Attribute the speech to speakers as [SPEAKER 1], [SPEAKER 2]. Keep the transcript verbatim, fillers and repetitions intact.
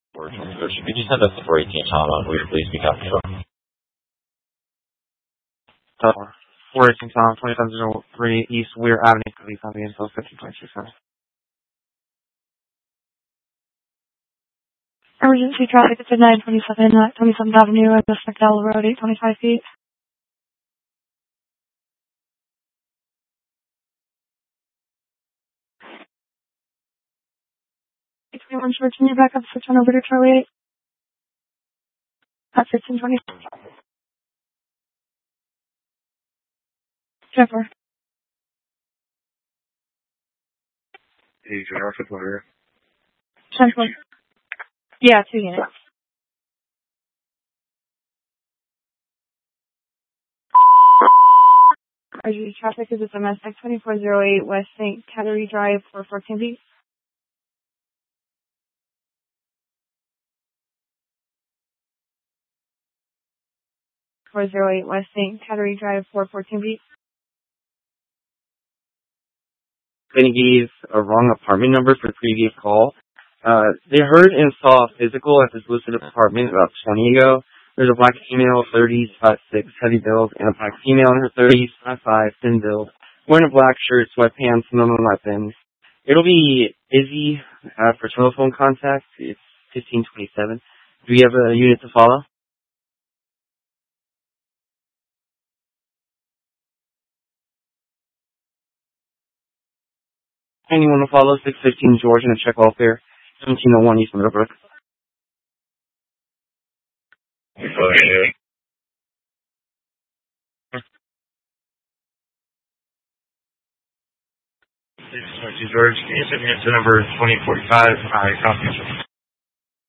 [SPEAKER 1] We just had the four eighteen Tom on. Will you please be copied from?
[SPEAKER 2] Tower. four eighteen Tom, twenty-seven oh three East Weir Avenue, Police on the info fifteen twenty-two seven.
[SPEAKER 3] Emergency traffic is at nine twenty-seven, uh, twenty-seventh Avenue at West McDowell Road, eight twenty-five feet. eight twenty-one Virginia, back up, switch on over to Charlie eight. At fifteen twenty. Jennifer.
[SPEAKER 2] Hey, Jennifer, over here.
[SPEAKER 3] Jennifer. Yeah, two units. R G traffic is at domestic twenty-four oh eight West Saint Cattery Drive for fourteen feet. four oh eight West Saint Cattery Drive for fourteen feet.
[SPEAKER 2] They gave a wrong apartment number for the previous call. Uh, they heard and saw a physical at this listed apartment about twenty ago. There's a black female, thirties, five six, heavy build, and a black female in her thirties, five five, thin build, wearing a black shirt, sweatpants, no weapons. It'll be Izzy uh, for telephone contact. It's fifteen twenty-seven. Do we have a unit to follow? Anyone to follow? six fifteen George and a check welfare. seventeen oh one East Middlebrook.
[SPEAKER 1] Okay. six twenty-two George, can you send me to number twenty forty-five? Alright, copy.